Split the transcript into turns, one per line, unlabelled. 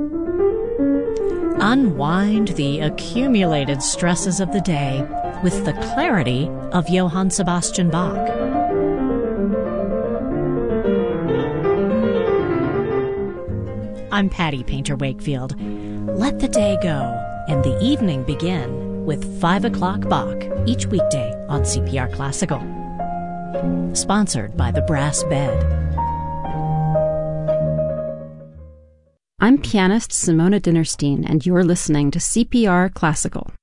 Unwind the accumulated stresses of the day with the clarity of Johann Sebastian Bach. I'm Patty Painter Wakefield. Let the day go and the evening begin with 5 o'clock Bach each weekday on CPR Classical. Sponsored by the Brass Bed.
I'm pianist Simona Dinnerstein, and you're listening to CPR Classical.